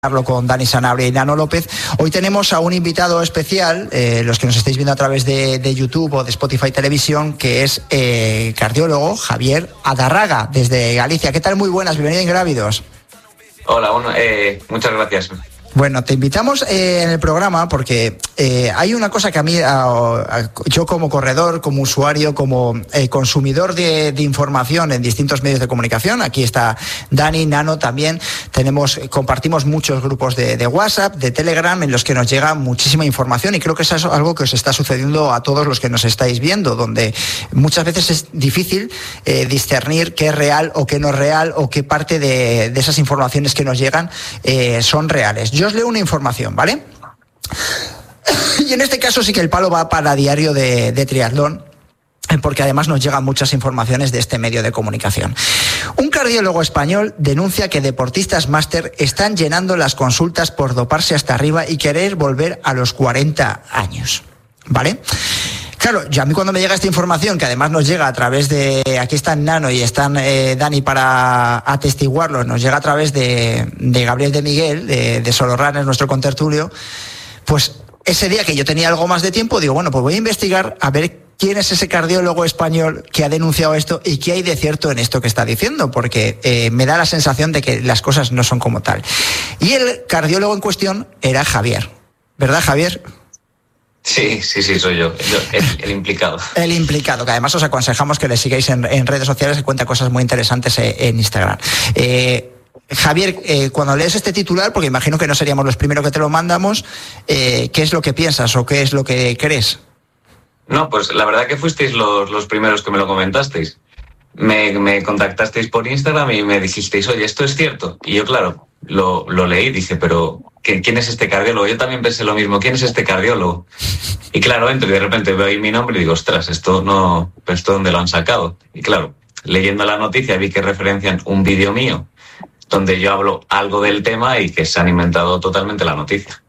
Con Dani Sanabria y Nano López. Hoy tenemos a un invitado especial, los que nos estáis viendo a través de YouTube o de Spotify Televisión, que es cardiólogo Javier Adarraga, desde Galicia. ¿Qué tal? Muy buenas, bienvenido en Grávidos. Hola, bueno, muchas gracias. Bueno, te invitamos en el programa porque hay una cosa que a mí, yo como corredor, como usuario, como consumidor de información en distintos medios de comunicación, aquí está Dani, Nano también, compartimos muchos grupos de WhatsApp, de Telegram, en los que nos llega muchísima información, y creo que eso es algo que os está sucediendo a todos los que nos estáis viendo, donde muchas veces es difícil discernir qué es real o qué no es real, o qué parte de esas informaciones que nos llegan son reales. Yo os leo una información, ¿vale? Y en este caso sí que el palo va para Diario de Triatlón, porque además nos llegan muchas informaciones de este medio de comunicación. Un cardiólogo español denuncia que deportistas máster están llenando las consultas por doparse hasta arriba y querer volver a los 40 años, ¿vale? Claro, a mí cuando me llega esta información, que además nos llega a través de... Aquí están Nano y están Dani para atestiguarlo, nos llega a través de Gabriel de Miguel, de Solo Runners, nuestro contertulio, pues ese día que yo tenía algo más de tiempo, digo, bueno, pues voy a investigar a ver quién es ese cardiólogo español que ha denunciado esto y qué hay de cierto en esto que está diciendo, porque me da la sensación de que las cosas no son como tal. Y el cardiólogo en cuestión era Javier, ¿verdad, Javier? Sí, soy yo, el implicado. El implicado, que además os aconsejamos que le sigáis en redes sociales, que cuenta cosas muy interesantes en Instagram. Javier, cuando lees este titular, porque imagino que no seríamos los primeros que te lo mandamos, ¿qué es lo que piensas o qué es lo que crees? No, pues la verdad que fuisteis los primeros que me lo comentasteis. Me contactasteis por Instagram y me dijisteis, oye, ¿esto es cierto? Y yo, claro, lo leí y dije, pero ¿quién es este cardiólogo? Yo también pensé lo mismo, ¿quién es este cardiólogo? Y claro, entro y de repente veo ahí mi nombre y digo, ostras, ¿esto dónde lo han sacado? Y claro, leyendo la noticia vi que referencian un vídeo mío donde yo hablo algo del tema y que se han inventado totalmente la noticia.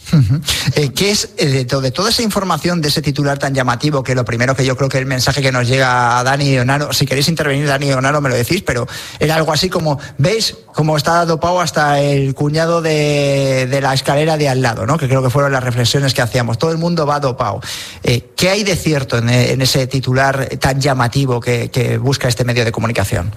¿Qué es de toda esa información de ese titular tan llamativo? Que lo primero que yo creo que el mensaje que nos llega a Dani o Nano, si queréis intervenir Dani o Nano me lo decís, pero era algo así como, ¿veis cómo está dopado hasta el cuñado de la escalera de al lado, ¿no? Que creo que fueron las reflexiones que hacíamos, todo el mundo va dopado. ¿Qué hay de cierto en ese titular tan llamativo que busca este medio de comunicación?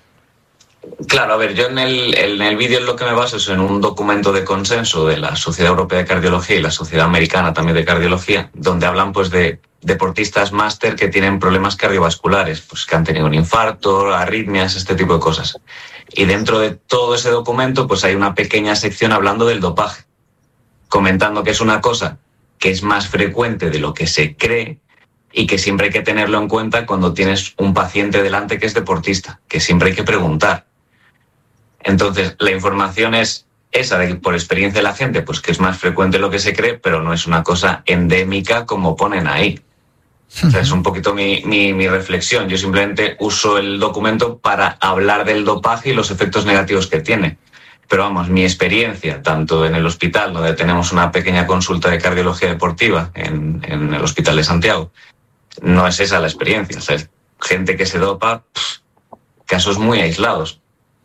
Claro, a ver, yo en el vídeo en lo que me baso es en un documento de consenso de la Sociedad Europea de Cardiología y la Sociedad Americana también de Cardiología, donde hablan pues de deportistas máster que tienen problemas cardiovasculares, pues que han tenido un infarto, arritmias, este tipo de cosas. Y dentro de todo ese documento pues hay una pequeña sección hablando del dopaje, comentando que es una cosa que es más frecuente de lo que se cree y que siempre hay que tenerlo en cuenta cuando tienes un paciente delante que es deportista, que siempre hay que preguntar. Entonces, la información es esa de que por experiencia de la gente, pues que es más frecuente de lo que se cree, pero no es una cosa endémica como ponen ahí. O sea, es un poquito mi reflexión. Yo simplemente uso el documento para hablar del dopaje y los efectos negativos que tiene. Pero vamos, mi experiencia, tanto en el hospital, donde tenemos una pequeña consulta de cardiología deportiva en el Hospital de Santiago, no es esa la experiencia. O sea, es gente que se dopa, casos muy aislados.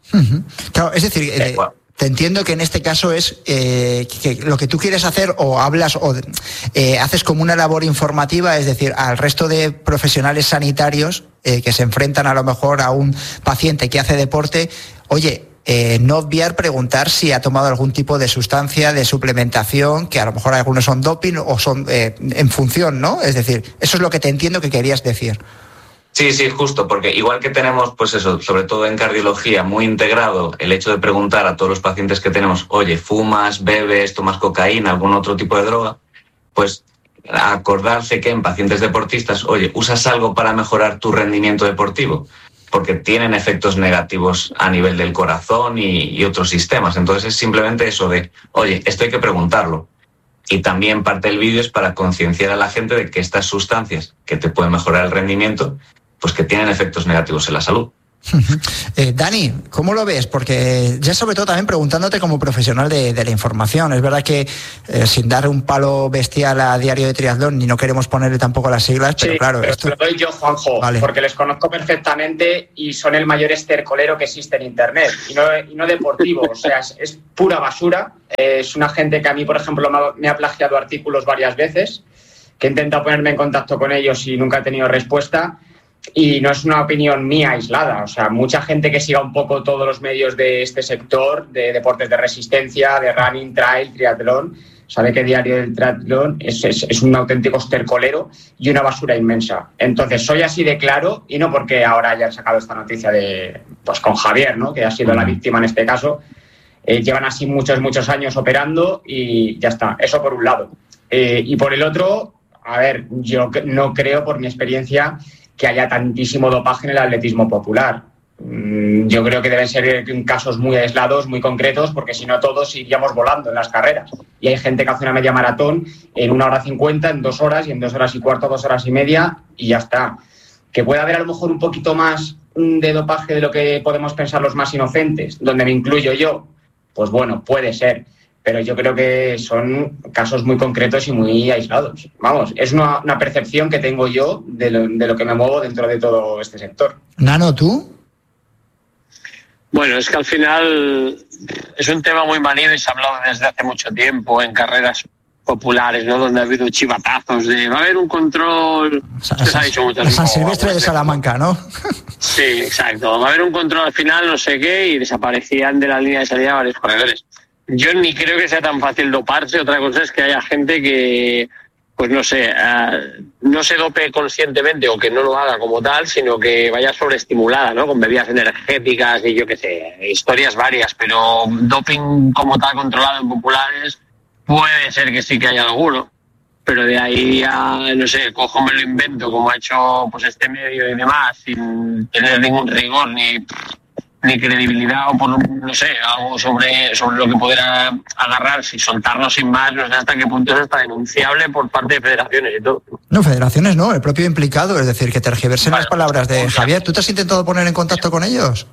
Claro, es decir, te entiendo que en este caso es que lo que tú quieres hacer o hablas o haces como una labor informativa, es decir, al resto de profesionales sanitarios que se enfrentan a lo mejor a un paciente que hace deporte, oye, no obviar preguntar si ha tomado algún tipo de sustancia, de suplementación, que a lo mejor algunos son doping o son en función, ¿no? Es decir, eso es lo que te entiendo que querías decir. Sí, justo, porque igual que tenemos, pues eso, sobre todo en cardiología, muy integrado el hecho de preguntar a todos los pacientes que tenemos, oye, ¿fumas, bebes, tomas cocaína, algún otro tipo de droga? Pues acordarse que en pacientes deportistas, oye, ¿usas algo para mejorar tu rendimiento deportivo? Porque tienen efectos negativos a nivel del corazón y otros sistemas. Entonces es simplemente eso de, oye, esto hay que preguntarlo. Y también parte del vídeo es para concienciar a la gente de que estas sustancias que te pueden mejorar el rendimiento, pues que tienen efectos negativos en la salud. Dani, ¿cómo lo ves? Porque ya sobre todo también preguntándote como profesional de la información. Es verdad que sin dar un palo bestial a Diario de Triatlón, ni no queremos ponerle tampoco las siglas, pero sí, claro... Pero esto... lo doy yo, Juanjo, vale. Porque les conozco perfectamente y son el mayor estercolero que existe en Internet, y no deportivo, o sea, es pura basura. Es una gente que a mí, por ejemplo, me ha plagiado artículos varias veces, que he intentado ponerme en contacto con ellos y nunca he tenido respuesta. Y no es una opinión mía aislada, o sea, mucha gente que siga un poco todos los medios de este sector, de deportes de resistencia, de running, trail, triatlón, sabe que Diario del Triatlón es un auténtico estercolero y una basura inmensa. Entonces, soy así de claro, y no porque ahora hayan sacado esta noticia pues con Javier, ¿no?, que ha sido la víctima en este caso. Llevan así muchos años operando y ya está, eso por un lado. Y por el otro, a ver, yo no creo, por mi experiencia, que haya tantísimo dopaje en el atletismo popular. Yo creo que deben ser casos muy aislados, muy concretos, porque si no todos iríamos volando en las carreras. Y hay gente que hace una media maratón en 1 hora 50, en 2 horas, y en 2 horas y cuarto, 2 horas y media, y ya está. Que pueda haber a lo mejor un poquito más de dopaje de lo que podemos pensar los más inocentes, donde me incluyo yo, pues bueno, puede ser. Pero yo creo que son casos muy concretos y muy aislados. Vamos, es una percepción que tengo yo de lo que me muevo dentro de todo este sector. Nano, ¿tú? Bueno, es que al final es un tema muy manido y se ha hablado desde hace mucho tiempo en carreras populares, ¿no?, donde ha habido chivatazos de va a haber un control... Se ha dicho muchas veces. San Silvestre de Salamanca, ¿no? Sí, exacto. Va a haber un control al final, no sé qué, y desaparecían de la línea de salida varios corredores. Yo ni creo que sea tan fácil doparse. Otra cosa es que haya gente que, pues no sé, no se dope conscientemente o que no lo haga como tal, sino que vaya sobreestimulada, ¿no?, con bebidas energéticas y yo qué sé, historias varias. Pero doping como tal controlado en populares puede ser que sí que haya alguno. Pero de ahí a, no sé, cojo, me lo invento, como ha hecho pues este medio y demás, sin tener ningún rigor ni credibilidad o por, no sé, algo sobre lo que pudiera agarrarse y soltarnos sin más, no sé hasta qué punto eso está denunciable por parte de federaciones y todo. No, federaciones no, el propio implicado, es decir, que tergiversen las palabras de Javier. ¿Tú te has intentado poner en contacto con ellos?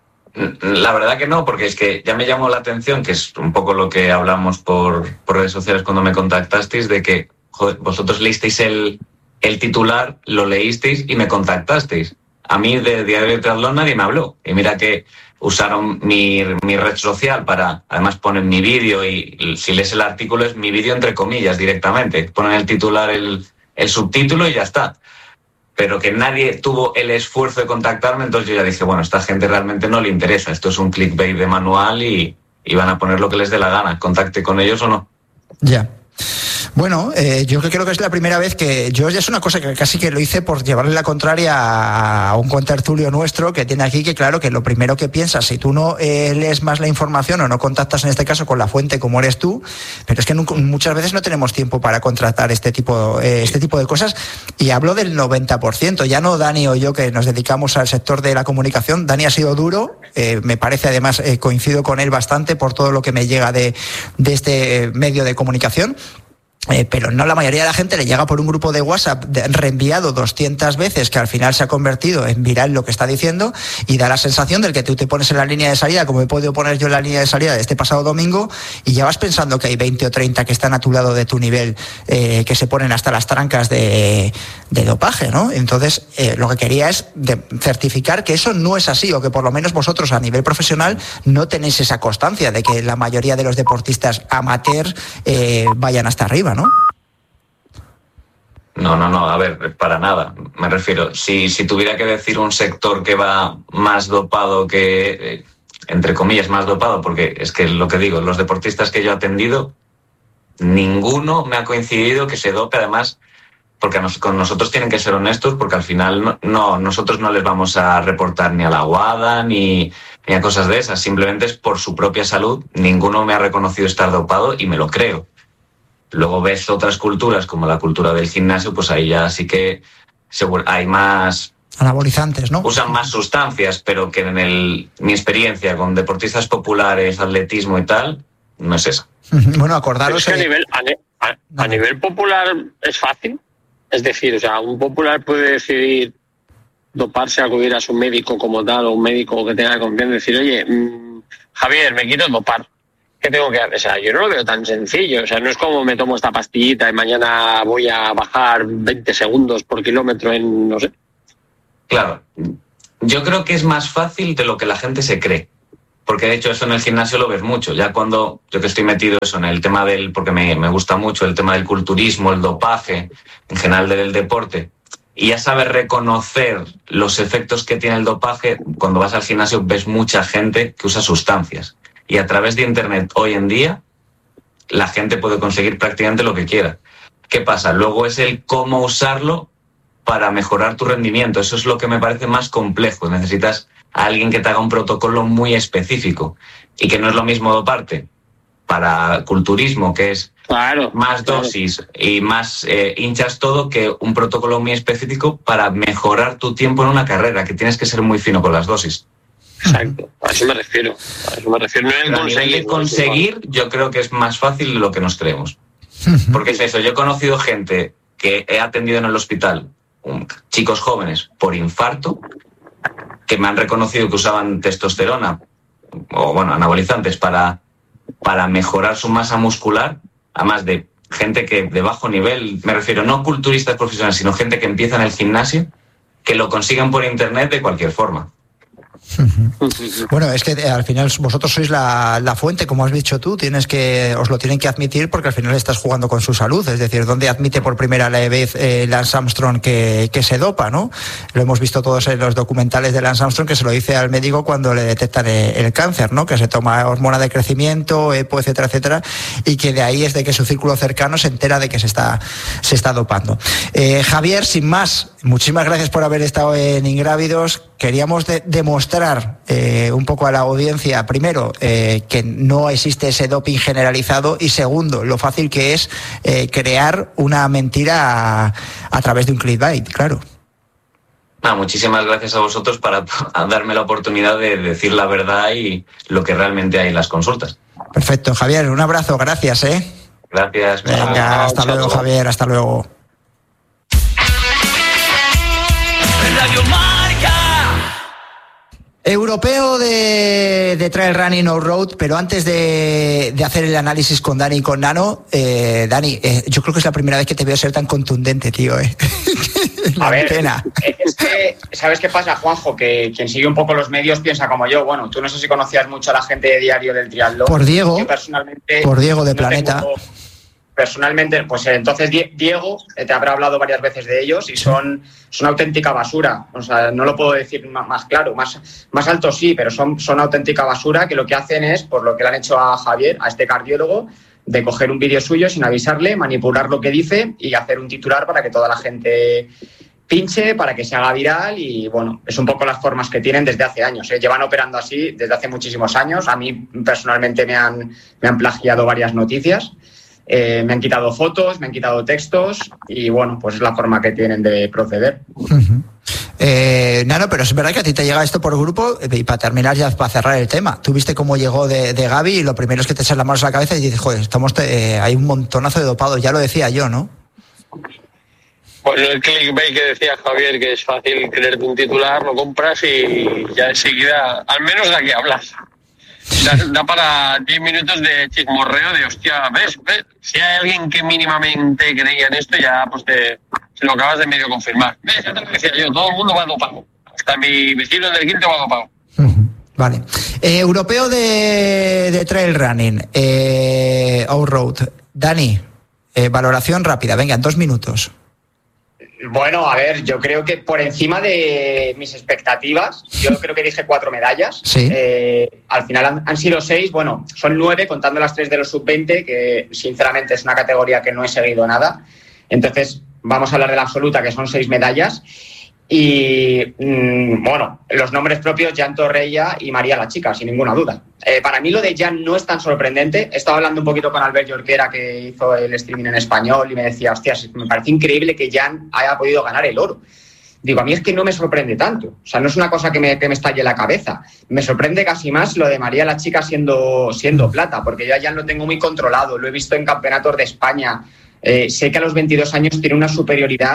La verdad que no, porque es que ya me llamó la atención, que es un poco lo que hablamos por redes sociales cuando me contactasteis, de que joder, vosotros leísteis el titular, lo leísteis y me contactasteis. A mí de Diario de Triatlón nadie me habló. Y mira que usaron mi red social para, además ponen mi vídeo y si lees el artículo es mi vídeo entre comillas directamente. Ponen el titular, el subtítulo y ya está. Pero que nadie tuvo el esfuerzo de contactarme, entonces yo ya dije, bueno, esta gente realmente no le interesa. Esto es un clickbait de manual y van a poner lo que les dé la gana. Contacte con ellos o no. Ya. Bueno, yo creo que es la primera vez que yo ya es una cosa que casi que lo hice por llevarle la contraria a un contertulio nuestro que tiene aquí, que claro, que lo primero que piensas, si tú no lees más la información o no contactas en este caso con la fuente como eres tú, pero es que muchas veces no tenemos tiempo para contratar este tipo de cosas, y hablo del 90%, ya no Dani o yo que nos dedicamos al sector de la comunicación. Dani ha sido duro, me parece además, coincido con él bastante por todo lo que me llega de este medio de comunicación. Pero no, la mayoría de la gente le llega por un grupo de WhatsApp reenviado 200 veces, que al final se ha convertido en viral lo que está diciendo, y da la sensación del que tú te pones en la línea de salida, como he podido poner yo en la línea de salida de este pasado domingo, y ya vas pensando que hay 20 o 30 que están a tu lado de tu nivel, que se ponen hasta las trancas de dopaje, ¿no? Entonces, lo que quería es certificar que eso no es así, o que por lo menos vosotros a nivel profesional no tenéis esa constancia de que la mayoría de los deportistas amateur vayan hasta arriba, ¿no? No, a ver, para nada. Me refiero, si tuviera que decir un sector que va más dopado que, entre comillas, más dopado, porque es que lo que digo, los deportistas que yo he atendido, ninguno me ha coincidido que se dope, además, porque con nosotros tienen que ser honestos, porque al final nosotros no les vamos a reportar ni a la WADA ni a cosas de esas, simplemente es por su propia salud. Ninguno me ha reconocido estar dopado y me lo creo. Luego ves otras culturas, como la cultura del gimnasio, pues ahí ya sí que hay más... anabolizantes, ¿no? Usan más sustancias, pero que en mi experiencia con deportistas populares, atletismo y tal, no es esa. Bueno, acordaros... Pero es que a nivel popular es fácil. Es decir, o sea, un popular puede decidir doparse, acudir a su médico como tal, o un médico que tenga confianza, decir, oye, Javier, me quiero dopar, ¿qué tengo que hacer? O sea, yo no lo veo tan sencillo. O sea, no es como me tomo esta pastillita y mañana voy a bajar 20 segundos por kilómetro en, no sé. Claro, yo creo que es más fácil de lo que la gente se cree. Porque de hecho eso en el gimnasio lo ves mucho. Ya cuando yo que estoy metido eso en el tema porque me gusta mucho el tema del culturismo, el dopaje, en general del deporte, y ya sabes reconocer los efectos que tiene el dopaje, cuando vas al gimnasio ves mucha gente que usa sustancias. Y a través de Internet hoy en día la gente puede conseguir prácticamente lo que quiera. ¿Qué pasa? Luego es el cómo usarlo para mejorar tu rendimiento. Eso es lo que me parece más complejo. Necesitas a alguien que te haga un protocolo muy específico y que no es lo mismo doparte para culturismo, que es más dosis y más hinchas todo, que un protocolo muy específico para mejorar tu tiempo en una carrera, que tienes que ser muy fino con las dosis. Exacto, a eso me refiero. No el conseguir, yo creo que es más fácil de lo que nos creemos. Porque es eso, yo he conocido gente que he atendido en el hospital, chicos jóvenes, por infarto, que me han reconocido que usaban testosterona o, bueno, anabolizantes para mejorar su masa muscular, además de gente que de bajo nivel, me refiero, no culturistas profesionales, sino gente que empieza en el gimnasio, que lo consiguen por internet de cualquier forma. Bueno, es que al final vosotros sois la fuente, como has dicho tú, os lo tienen que admitir, porque al final estás jugando con su salud. Es decir, ¿dónde admite por primera vez Lance Armstrong que se dopa, ¿no? Lo hemos visto todos en los documentales de Lance Armstrong, que se lo dice al médico cuando le detectan el cáncer, ¿no? Que se toma hormona de crecimiento, EPO, etcétera, etcétera, y que de ahí es de que su círculo cercano se entera de que se está dopando. Javier, sin más, muchísimas gracias por haber estado en Ingrávidos. Queríamos demostrar un poco a la audiencia, primero, que no existe ese doping generalizado, y segundo, lo fácil que es crear una mentira a través de un clickbait, claro. Muchísimas gracias a vosotros para darme la oportunidad de decir la verdad y lo que realmente hay en las consultas. Perfecto, Javier, un abrazo, gracias. Gracias. Venga, hasta luego, Javier, hasta luego. Europeo de Trail Running Off-Road, pero antes de hacer el análisis con Dani y con Nano, Dani, yo creo que es la primera vez que te veo ser tan contundente, tío. A ver, es que, ¿sabes qué pasa, Juanjo? Que quien sigue un poco los medios piensa como yo. Bueno, tú no sé si conocías mucho a la gente de Diario del Triatlón. Por Diego de no Planeta. Personalmente, pues entonces Diego te habrá hablado varias veces de ellos y son auténtica basura. O sea, no lo puedo decir más claro, más alto sí, pero son auténtica basura, que lo que hacen es, por lo que le han hecho a Javier, a este cardiólogo, de coger un vídeo suyo sin avisarle, manipular lo que dice y hacer un titular para que toda la gente pinche, para que se haga viral. Y bueno, es un poco las formas que tienen desde hace años. Llevan operando así desde hace muchísimos años. A mí personalmente me han plagiado varias noticias. Me han quitado fotos, me han quitado textos y bueno, pues es la forma que tienen de proceder. Nano, pero es verdad que a ti te llega esto por grupo, y para terminar ya, para cerrar el tema, tú viste cómo llegó de Gaby y lo primero es que te echas las manos a la cabeza y dices, joder, hay un montonazo de dopados, ya lo decía yo, ¿no? Bueno, el clickbait que decía Javier, que es fácil creerte un titular, lo compras y ya enseguida, al menos de aquí hablas. Da para 10 minutos de chismorreo de hostia, ¿ves? Si hay alguien que mínimamente creía en esto, ya pues se lo acabas de medio confirmar. ¿Ves? Ya te lo decía yo, todo el mundo va dopado. Hasta mi vecino del quinto va dopado. Vale. Europeo de Trail Running, Off-Road. Dani, valoración rápida, venga, en 2 minutos. Bueno, a ver, yo creo que por encima de mis expectativas, yo creo que dije 4 medallas. Sí. Al final han sido 6, bueno, son 9 contando las 3 de los sub-20, que sinceramente es una categoría que no he seguido nada. Entonces, vamos a hablar de la absoluta, que son 6 medallas. Y, bueno, los nombres propios, Jan Torreya y María la Chica, sin ninguna duda. Para mí lo de Jan no es tan sorprendente. Estaba hablando un poquito con Albert Jorquera, que hizo el streaming en español, y me decía, hostias, me parece increíble que Jan haya podido ganar el oro. Digo, a mí es que no me sorprende tanto. O sea, no es una cosa que me estalle la cabeza. Me sorprende casi más lo de María la Chica siendo plata, porque yo a Jan lo tengo muy controlado. Lo he visto en campeonatos de España. Sé que a los 22 años tiene una superioridad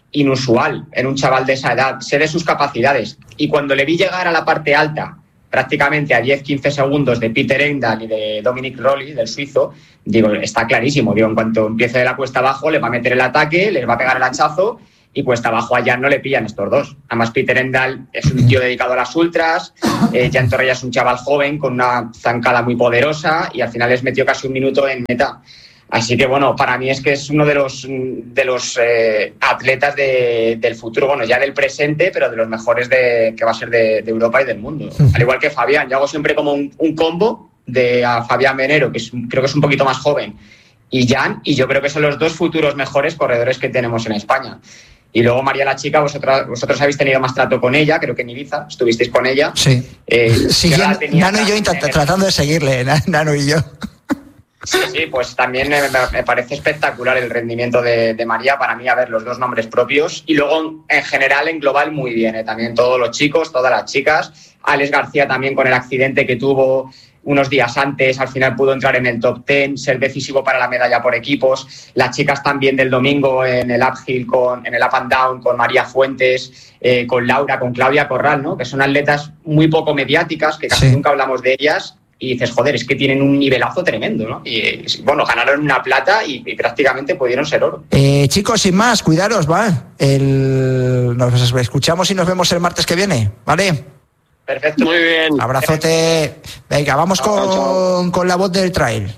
inusual en un chaval de esa edad. Sé de sus capacidades. Y cuando le vi llegar a la parte alta, prácticamente a 10-15 segundos de Peter Engdahl y de Dominic Rolli, del suizo, digo, está clarísimo. Digo, en cuanto empiece de la cuesta abajo, le va a meter el ataque, les va a pegar el hachazo, y cuesta abajo a Jan no le pillan estos dos. Además, Peter Engdahl es un tío dedicado a las ultras, Jan Torreya es un chaval joven con una zancada muy poderosa y al final les metió casi un minuto en meta. Así que, bueno, para mí es que es uno de los atletas del futuro, bueno, ya del presente, pero de los mejores que va a ser de Europa y del mundo. Al igual que Fabián, yo hago siempre como un combo de a Fabián Venero, que creo que es un poquito más joven, y Jan, y yo creo que son los dos futuros mejores corredores que tenemos en España. Y luego María la chica, vosotros habéis tenido más trato con ella, creo que en Ibiza, estuvisteis con ella. Sí. Nano y yo tratando de seguirle, Nano y yo. Sí, pues también me parece espectacular el rendimiento de María. Para mí, a ver, los dos nombres propios. Y luego, en general, en global, muy bien. También todos los chicos, todas las chicas. Alex García también con el accidente que tuvo unos días antes, al final pudo entrar en el top 10, ser decisivo para la medalla por equipos. Las chicas también del domingo en el uphill, en el up and down, con María Fuentes, con Laura, con Claudia Corral, ¿no? Que son atletas muy poco mediáticas, que casi nunca hablamos de ellas. Y dices, joder, es que tienen un nivelazo tremendo, ¿no? Y bueno, ganaron una plata y prácticamente pudieron ser oro. Chicos, sin más, cuidaros, ¿va? Nos escuchamos y nos vemos el martes que viene, ¿vale? Perfecto. Muy bien. Abrazote. Venga, vamos con la voz del trail.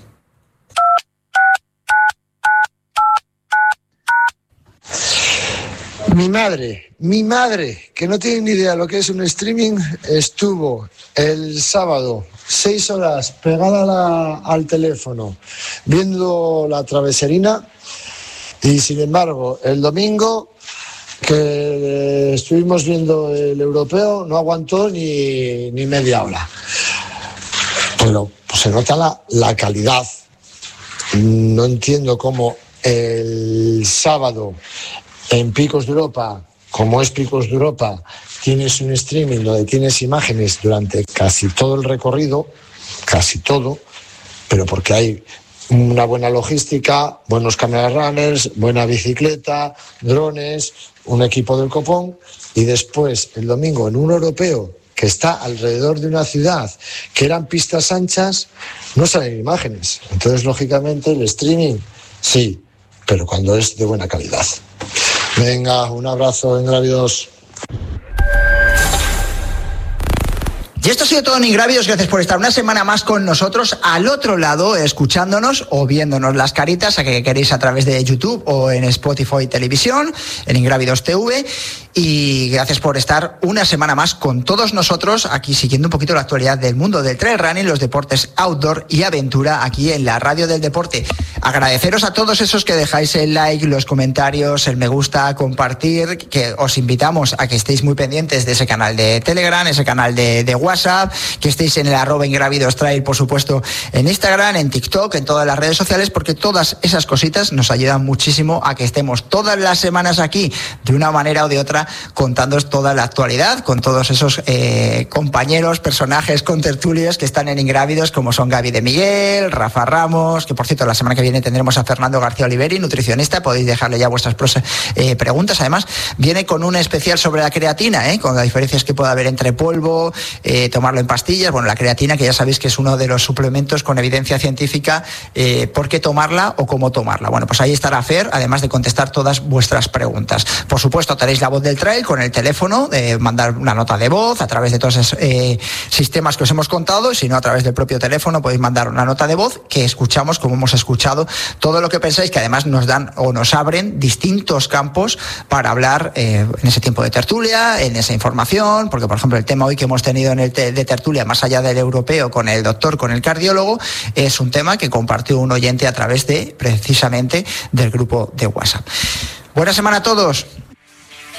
Mi madre, que no tiene ni idea lo que es un streaming, estuvo el sábado 6 horas pegada al teléfono viendo la traveserina, y sin embargo el domingo que estuvimos viendo el europeo no aguantó ni media hora. Pero pues, se nota la calidad. No entiendo cómo el sábado en Picos de Europa, como es Picos de Europa, tienes un streaming donde tienes imágenes durante casi todo el recorrido, casi todo, pero porque hay una buena logística, buenos camera runners, buena bicicleta, drones, un equipo del copón, y después el domingo en un europeo que está alrededor de una ciudad que eran pistas anchas, no salen imágenes. Entonces, lógicamente, el streaming sí, pero cuando es de buena calidad. Venga, un abrazo en Ingrávidos. Y esto ha sido todo en Ingrávidos. Gracias por estar una semana más con nosotros al otro lado, escuchándonos o viéndonos las caritas a que queréis a través de YouTube o en Spotify Televisión, en Ingrávidos TV. Y gracias por estar una semana más con todos nosotros aquí siguiendo un poquito la actualidad del mundo del trail running, los deportes outdoor y aventura aquí en la Radio del Deporte. Agradeceros a todos esos que dejáis el like, los comentarios, el me gusta, compartir, que os invitamos a que estéis muy pendientes de ese canal de Telegram, ese canal de WhatsApp, que estéis en el @IngrávidosTrail, por supuesto, en Instagram, en TikTok, en todas las redes sociales, porque todas esas cositas nos ayudan muchísimo a que estemos todas las semanas aquí, de una manera o de otra, contándoos toda la actualidad, con todos esos compañeros, personajes, contertulios que están en Ingrávidos, como son Gaby de Miguel, Rafa Ramos, que por cierto la semana que viene tendremos a Fernando García Oliveri, nutricionista, podéis dejarle ya vuestras preguntas. Además, viene con un especial sobre la creatina, con las diferencias que puede haber entre polvo, tomarlo en pastillas. Bueno, la creatina, que ya sabéis que es uno de los suplementos con evidencia científica, por qué tomarla o cómo tomarla. Bueno, pues ahí estará Fer, además de contestar todas vuestras preguntas. Por supuesto, tenéis la voz del trail con el teléfono, mandar una nota de voz a través de todos esos sistemas que os hemos contado, si no a través del propio teléfono podéis mandar una nota de voz que escuchamos, como hemos escuchado, todo lo que pensáis, que además nos dan o nos abren distintos campos para hablar en ese tiempo de tertulia, en esa información, porque por ejemplo el tema hoy que hemos tenido en el de tertulia, más allá del europeo, con el doctor, con el cardiólogo, es un tema que compartió un oyente a través precisamente del grupo de WhatsApp. Buena semana a todos.